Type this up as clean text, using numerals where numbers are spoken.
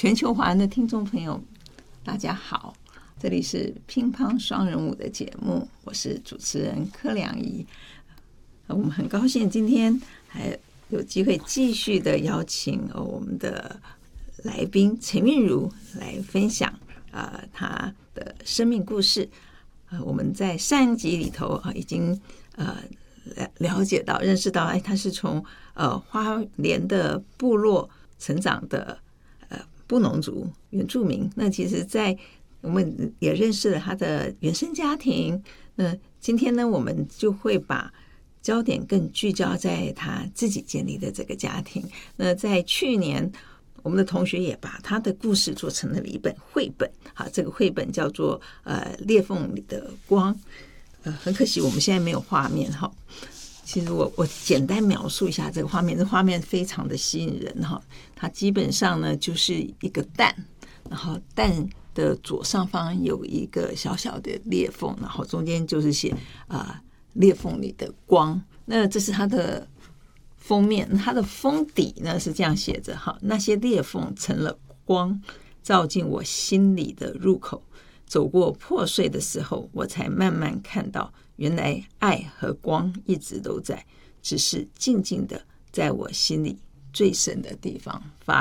全球华人的听众朋友大家好，这里是乒乓双人舞的节目，我是主持人柯良仪。我们很高兴今天还有机会继续的邀请我们的来宾陈韵如来分享她的生命故事。我们在上一集里头已经了解到认识到她是从花莲的部落成长的布农族原住民。那其实在我们也认识了她的原生家庭。那今天呢，我们就会把焦点更聚焦在她自己建立的这个家庭。那在去年，我们的同学也把他的故事做成了一本绘本。好，这个绘本叫做裂缝里的光。很可惜我们现在没有画面哈。其实我简单描述一下这个画面，这画面非常的吸引人哈。它基本上呢就是一个蛋，然后蛋的左上方有一个小小的裂缝，然后中间就是写裂缝里的光。那这是它的封面，它的封底呢是这样写着哈：那些裂缝成了光，照进我心里的入口。走过破碎的时候，我才慢慢看到，原来爱和光一直都在，只是静静的在我心里最深的地方发